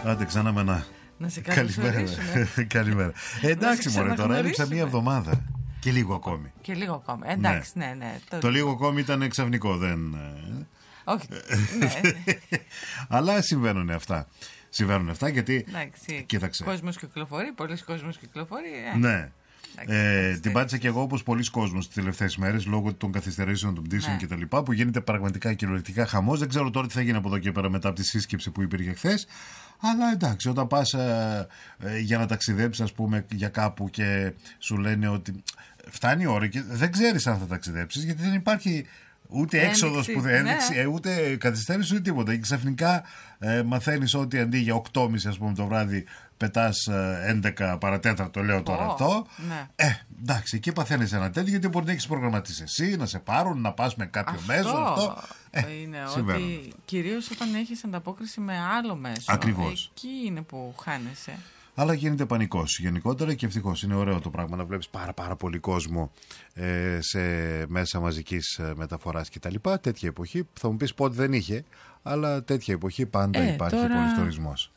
Άντε ξανά με ένα. Να σε Καλημέρα. Καλημέρα. Εντάξει, μωρέ, τώρα έλειψα μία εβδομάδα. Και λίγο ακόμη. Και λίγο ακόμη. Εντάξει, ναι. Το λίγο ακόμη ήταν ξαφνικό, δεν. Όχι. Ναι. Αλλά συμβαίνουν αυτά. Συμβαίνουν αυτά γιατί. Εντάξει. Κοίταξε. Κόσμος κυκλοφορεί, πολλοί κόσμος κυκλοφορεί. Ναι. Την πάτησα και εγώ όπως πολλοί κόσμος τις τελευταίες μέρες λόγω των καθυστερήσεων των πτήσεων κτλ. Που γίνεται πραγματικά κυριολεκτικά χαμός. Δεν ξέρω τώρα τι θα γίνει από εδώ και πέρα μετά από τη σύσκεψη που υπήρχε χθες. Αλλά εντάξει, όταν πας για να ταξιδέψεις, ας πούμε, για κάπου και σου λένε ότι φτάνει η ώρα και δεν ξέρεις αν θα ταξιδέψεις, γιατί δεν υπάρχει ούτε έξοδος που ούτε καθυστέρηση ούτε τίποτα. Και ξαφνικά μαθαίνεις ότι αντί για 8.30 ας πούμε το βράδυ πετάς 11 παρατέταρτο, λέω τώρα αυτό. Ναι. Εντάξει, εκεί παθαίνεις ένα τέτοιο, γιατί μπορεί να έχεις προγραμματίσει εσύ, να σε πάρουν, να πας με κάποιο μέσο. Αυτό είναι συμβαίνουν. ότι κυρίως όταν έχεις ανταπόκριση με άλλο μέσο. Ακριβώς. Εκεί είναι που χάνεσαι. Αλλά γίνεται πανικός γενικότερα και ευτυχώς είναι ωραίο το πράγμα να βλέπεις πάρα πολύ κόσμο σε μέσα μαζικής μεταφοράς κτλ. Τέτοια εποχή, θα μου πεις πότε δεν είχε, αλλά τέτοια εποχή πάντα υπάρχει τώρα... πολύς τουρισμός.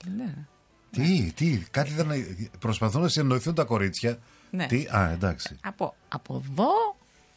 Τι, κάτι δεν. Προσπαθούν να συνεννοηθούν τα κορίτσια. Ναι. Τι, εντάξει. Από εδώ.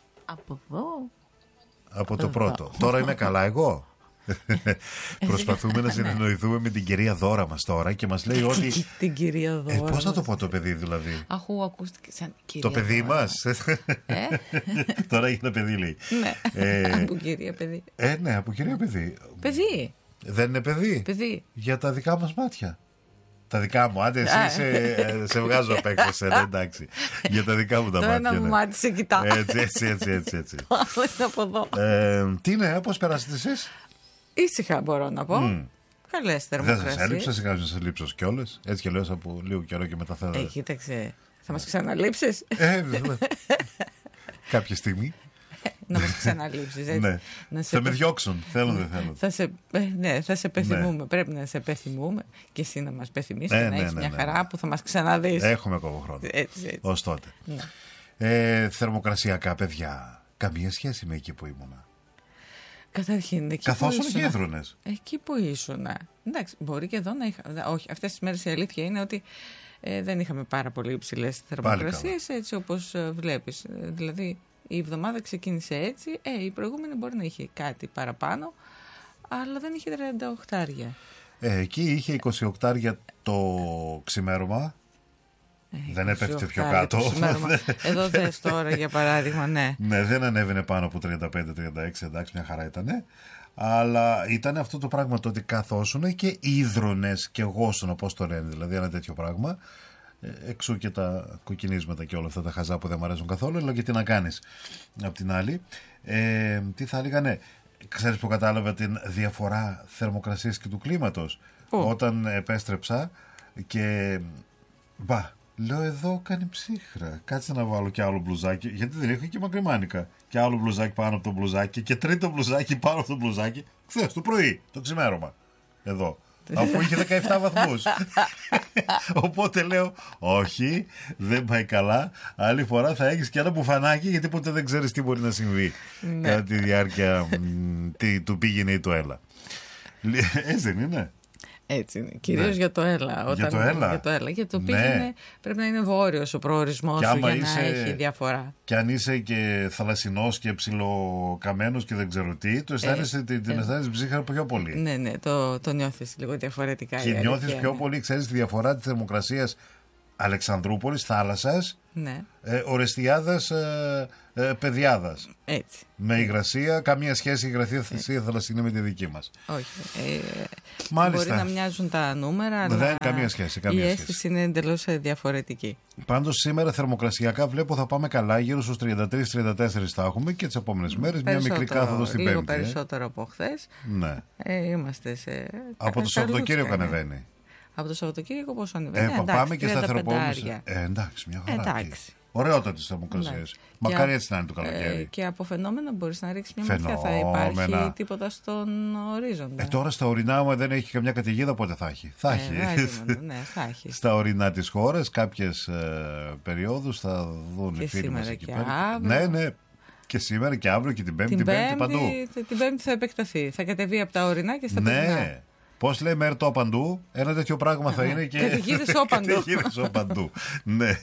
Από το πρώτο. Τώρα είμαι καλά εγώ. Προσπαθούμε να συνεννοηθούμε με την κυρία Δώρα μας τώρα και μας λέει ότι. Την κυρία Δώρα. Πώς να το πω το παιδί δηλαδή. Αχού, ακούστηκε σαν κυρία. Το παιδί μας. Τώρα έχει ένα παιδί, λέει. Ναι. Από κυρία παιδί. Ναι, από κυρία παιδί. Παιδί. Δεν είναι παιδί. Για τα δικά μας μάτια. Τα δικά μου, άντε εσύ σε βγάζω απ' έξω, εντάξει. Για τα δικά μου τα μάτια. Το ένα μου μάτι σε κοιτά. Έτσι. Το άλλο είναι από εδώ. Τι είναι, πώς περάσετε εσείς? Ήσυχα μπορώ να πω. Καλές θερμοκρασίες. Δεν σας έλειψα, σιγά να σας λείψω κιόλας. Έτσι και λέω από λίγο καιρό και μετά θα. Κοίταξε, θα μας ξαναλείψεις. Κάποια στιγμή. Να μας ξαναλείψεις, έτσι. Ναι. Θα με διώξουν, θέλω δεν θέλω. Θα σε πεθυμούμε. Πρέπει να σε πεθυμούμε και εσύ να μας πεθυμίσεις, να έχεις μια χαρά που θα μας ξαναδείς. Έχουμε ακόμα χρόνο. Έτσι. Ως τότε. Θερμοκρασιακά, παιδιά, καμία σχέση με εκεί που ήμουνα. Καταρχήν, εκεί καθόσουν και έδρονες. Εκεί που ήσουν. Εντάξει, μπορεί και εδώ να είχα. Όχι, αυτές τις μέρες η αλήθεια είναι ότι δεν είχαμε πάρα πολύ υψηλές θερμοκρασίες, έτσι όπως βλέπεις. Δηλαδή, η εβδομάδα ξεκίνησε έτσι. Η προηγούμενη μπορεί να είχε κάτι παραπάνω, αλλά δεν είχε 38. Εκεί είχε 28 το ξημέρωμα. Δεν έπεφτε πιο κάτω. Εδώ θες τώρα για παράδειγμα, ναι. Ναι, δεν ανέβαινε πάνω από 35-36, εντάξει, μια χαρά ήτανε. Αλλά ήταν αυτό το πράγμα το ότι καθόσουν και ίδρωνες και γόσουν, όπως το λένε, δηλαδή ένα τέτοιο πράγμα. Εξού και τα κοκκινίσματα και όλα αυτά τα χαζά που δεν μου αρέσουν καθόλου, αλλά και τι να κάνεις απ' την άλλη. Τι θα έλεγα, ναι. Ξέρεις που κατάλαβα την διαφορά θερμοκρασίας και του κλίματος? Όταν επέστρεψα και λέω εδώ κάνει ψύχρα. Κάτσε να βάλω και άλλο μπλουζάκι, γιατί δεν είχα και μακριμάνικα. Και άλλο μπλουζάκι πάνω από το μπλουζάκι και τρίτο μπλουζάκι πάνω από το μπλουζάκι. Χθες το πρωί, το ξημέρωμα. Εδώ. Αφού είχε 17 βαθμούς. Οπότε λέω, όχι, δεν πάει καλά. Άλλη φορά θα έχεις και ένα μπουφανάκι, γιατί ποτέ δεν ξέρεις τι μπορεί να συμβεί κατά τη διάρκεια του πήγαινε ή του έλα. Έτσι δεν είναι? Έτσι είναι. Κυρίως για το έλα. Για το έλα. Για το πήγαινε πρέπει να είναι βόρειος ο προορισμός σου για να έχει διαφορά. Και αν είσαι και θαλασσινός και ψιλοκαμένος και δεν ξέρω τι, το αισθάνεσαι την αισθάνεσαι ψύχρα πιο πολύ. Ναι, το νιώθεις λίγο διαφορετικά. Και νιώθεις πιο πολύ, ξέρεις τη διαφορά της θερμοκρασίας Αλεξανδρούπολης, θάλασσας, Ορεστιάδας, Παιδιάδας. Έτσι. Με υγρασία, καμία σχέση η υγρασία θαλασσινή με τη δική μας. Όχι. Μάλιστα. Μπορεί να μοιάζουν τα νούμερα, αλλά δεν, καμία σχέση. Η αίσθηση είναι εντελώς διαφορετική. Πάντως σήμερα θερμοκρασιακά βλέπω θα πάμε καλά, γύρω στους 33-34 θα έχουμε και τις επόμενες μέρες μια μικρή κάθοδο στην Πέμπτη. Λίγο περισσότερο από χθες. Ναι. Είμαστε σε. Από το Σαββατοκύριακο ανεβαίνει. Από το Σαββατοκύριακο πόσο ανεβαίνει? Πάμε και σταθεροποιούμε. Εντάξει, μια χαρά. Εντάξει. Ωραιότατες θερμοκρασίες. Μακάρι έτσι να είναι το καλοκαίρι. Και από φαινόμενα μπορείς να ρίξεις μια ματιά. Θα υπάρχει τίποτα στον ορίζοντα? Τώρα στα ορεινά, άμα δεν έχει καμιά καταιγίδα, πότε θα έχει? Θα έχει. Ναι, θα έχει. Στα ορεινά της χώρας, κάποιες περιόδους θα δουν οι φίλοι μας εκεί πέρα. Ναι. Και σήμερα και αύριο και την Πέμπτη. Την Πέμπτη παντού. Την Πέμπτη θα επεκταθεί. Θα κατεβεί από τα ορεινά και στα παιδινά. Πώς λέμε ερτό παντού, ένα τέτοιο πράγμα θα είναι και. Καταιγίδες παντού. Ναι.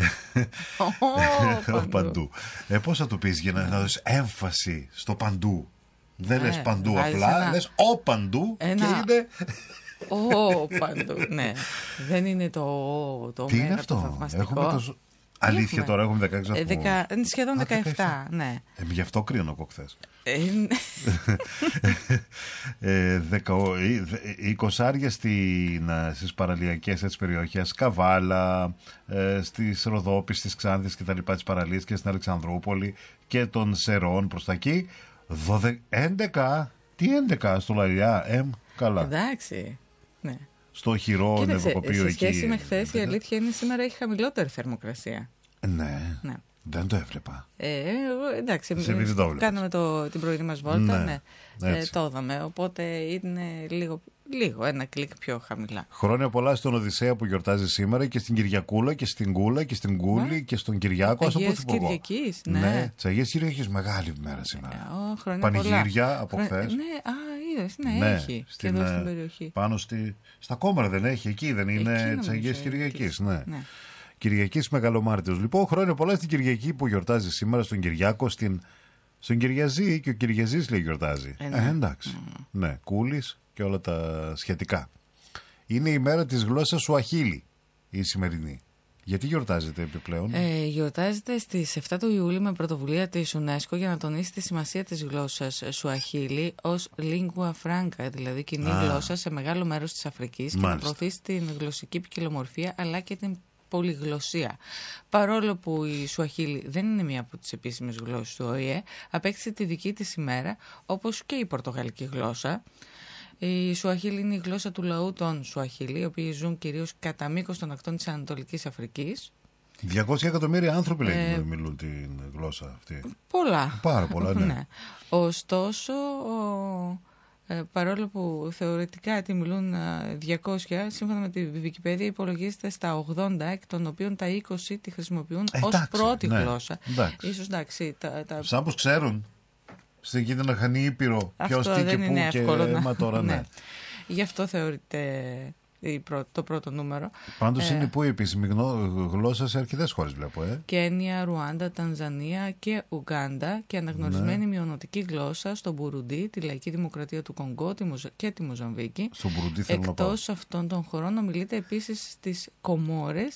Παντού. Πώς θα το πεις για να δώσεις έμφαση στο παντού? Δεν λες παντού απλά, λες ο παντού και είναι. Παντού, ναι. Δεν είναι το τι είναι μέρα αυτό? το θαυμαστικό. Αλήθεια τώρα έχουμε 16 βαθμούς. Σχεδόν 17, ναι. Γι' αυτό κρίνω κοκθές. 20 στις παραλιακές περιοχές, Καβάλα, στις Ροδόπης, στις Ξάνθης και τα λοιπά, τις παραλίες και στην Αλεξανδρούπολη και των Σερών προς τα εκεί. 11, τι 11 στο Λαλιά, καλά. Εντάξει, ναι. Στο χειρό νεροκοπείο εκεί. Σε σχέση με χθες, η αλήθεια είναι σήμερα έχει χαμηλότερη θερμοκρασία. Ναι. Δεν το έβλεπα. Εντάξει, κάναμε την πρωινή μας βόλτα, το είδαμε, οπότε είναι λίγο ένα κλικ πιο χαμηλά. Χρόνια πολλά στον Οδυσσέα που γιορτάζει σήμερα και στην Κυριακούλα και στην Κούλα και στην Κούλη και στον Κυριάκο. Αγίας Κυριακής, ναι. Της Αγίας Κυριακής, μεγάλη μέρα σήμερα. Πανηγύρια από χθες. Ναι, έχει και εδώ στην περιοχή. Πάνω στα Κόμαρα δεν έχει, εκεί δεν είναι της Αγίας Κυριακής, ναι. Κυριακής Μεγαλομάρτυρος. Λοιπόν, χρόνια πολλά στην Κυριακή που γιορτάζει σήμερα, στον Κυριάκο, στον Κυριαζή, και ο Κυριαζής λέει γιορτάζει. Εντάξει. Ναι, Κούλης και όλα τα σχετικά. Είναι η μέρα της γλώσσας Σουαχίλι η σημερινή. Γιατί γιορτάζεται επιπλέον? Γιορτάζεται στις 7 του Ιούλη με πρωτοβουλία της UNESCO για να τονίσει τη σημασία της γλώσσας Σουαχίλι ως lingua franca, δηλαδή κοινή γλώσσα σε μεγάλο μέρος της Αφρικής, και να προωθήσει την γλωσσική ποικιλομορφία αλλά και την πολυγλωσσία. Παρόλο που η Σουαχίλι δεν είναι μία από τις επίσημες γλώσσες του ΟΗΕ, απέκτησε τη δική της ημέρα, όπως και η πορτογαλική γλώσσα. Η Σουαχίλι είναι η γλώσσα του λαού των Σουαχίλι, οι οποίοι ζουν κυρίως κατά μήκος των ακτών της Ανατολικής Αφρικής. 200 εκατομμύρια άνθρωποι μιλούν την γλώσσα αυτή. Πολλά. Πάρα πολλά, ναι. Ωστόσο, παρόλο που θεωρητικά τη μιλούν 200, σύμφωνα με τη Wikipedia υπολογίζεται στα 80, εκ των οποίων τα 20 τη χρησιμοποιούν ως πρώτη γλώσσα. Ίσως εντάξει. Σαν πως ξέρουν στην Κίτρινα Χανή Ήπειρο ποιος τι και πού και αίμα τώρα, ναι. Γι' αυτό θεωρείται το πρώτο νούμερο. Πάντως είναι που η επίσημη γλώσσα σε αρκετές χώρες βλέπω. Κένια, Ρουάντα, Τανζανία και Ουγκάντα, και αναγνωρισμένη μειονοτική γλώσσα στο Μπουρουντί, τη Λαϊκή Δημοκρατία του Κονγκό και τη Μοζαμβίκη. Εκτός αυτών των χωρών ομιλείται επίσης στις Κομόρες.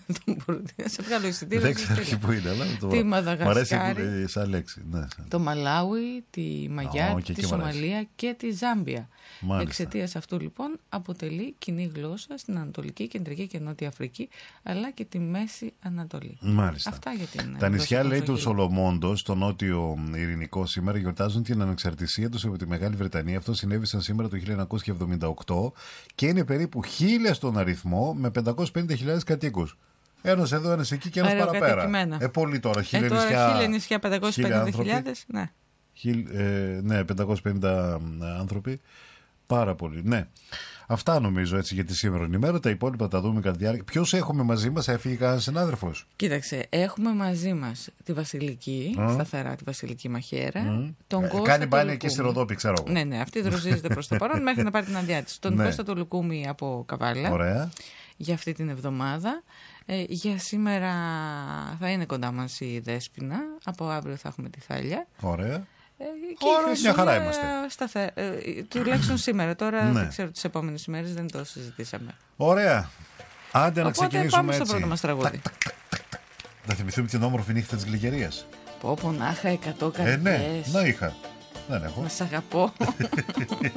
Σε βγάλω εισιτήριο. Δεν ξέρω και πού είναι, αλλά τη Μαδαγασκάρη, σαν λέξη. Το Μαλάουι, τη Μαγιάτ, τη Σομαλία και τη Ζάμπια. Εξαιτίας αυτού λοιπόν αποτελεί κοινή γλώσσα στην Ανατολική, Κεντρική και Νότια Αφρική, αλλά και τη Μέση Ανατολή. Μάλιστα. Αυτά για την τα νησιά, λέει, του Σολομόντο, στο νότιο Ειρηνικό, σήμερα γιορτάζουν την ανεξαρτησία τους από τη Μεγάλη Βρετανία. Αυτό συνέβησαν σήμερα το 1978 και είναι περίπου 1.000 στον αριθμό, με 550.000 κατοίκους. Ένας εδώ, ένας εκεί και ένας παραπέρα. Πολύ τώρα. 1.000 νησιά, 550.000. Ναι. Ναι, 550 άνθρωποι. Πάρα πολύ, ναι. Αυτά νομίζω έτσι για τη σήμερα ημέρα. Τα υπόλοιπα τα δούμε κατά τη διάρκεια. Ποιος έχουμε μαζί μας, έφυγε κανένας συνάδελφος? Κοίταξε, έχουμε μαζί μας τη Βασιλική, σταθερά τη Βασιλική Μαχαίρα. Τον Κώστα κάνει μπάνια εκεί στη Ροδόπη, ξέρω εγώ. Ναι, αυτή δροζίζεται προς το παρόν μέχρι να πάρει την αδειά της. Τον Κώστα το Λουκούμι από Καβάλα. Ωραία. Για αυτή την εβδομάδα. Για σήμερα θα είναι κοντά μας η Δέσποινα. Από αύριο θα έχουμε τη Θάλια. Ωραία. Μια χαρά είμαστε. Τουλάχιστον σήμερα. Τώρα δεν ξέρω, τις επόμενες ημέρες δεν το συζητήσαμε. Ωραία. Άντε να ξεκινήσουμε πάμε έτσι. Στο πρώτο μας τραγούδι. Να θυμηθούμε την όμορφη νύχτα της Γλυκερίας. Πω να είχα 100 καρδιές. Ναι, να είχα. Δεν έχω. Να σ' αγαπώ.